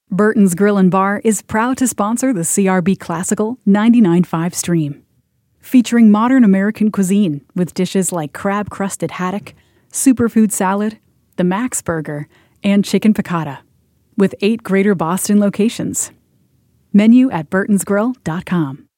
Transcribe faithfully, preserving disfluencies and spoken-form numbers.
Burton's Grill and Bar is proud to sponsor the C R B Classical ninety-nine point five stream. Featuring modern American cuisine with dishes like crab-crusted haddock, superfood salad, the Max Burger, and chicken piccata, with eight Greater Boston locations. Menu at burtons grill dot com.